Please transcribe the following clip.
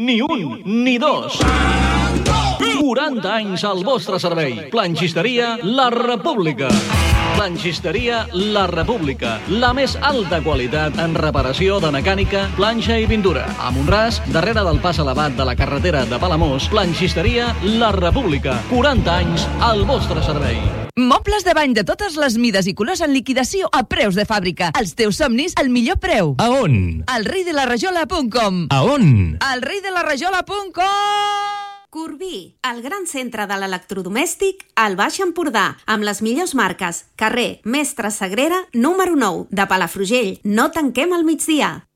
Ni un, ni dos. 40 anys al vostre servei. Planxisteria La República. Planxisteria La República. La més alta qualitat en reparació de mecànica, planxa i pintura. A Mont-ras, darrere del pas elevat de la carretera de Palamós, Planxisteria La República. 40 anys al vostre servei. Mobles de bany de totes les mides i colors en liquidació a preus de fàbrica. Els teus somnis al millor preu. A on? Al reidelarejola.com. A on? Al reidelarejola.com. Corbí, el gran centre de l'electrodomèstic al Baix Empordà, amb les millors marques. Carrer Mestre Sagrera, número 9, de Palafrugell. No tanquem al migdia.